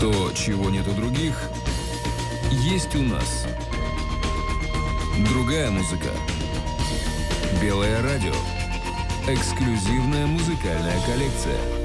То, чего нет у других, есть у нас. Другая музыка. Белое радио. Эксклюзивная музыкальная коллекция.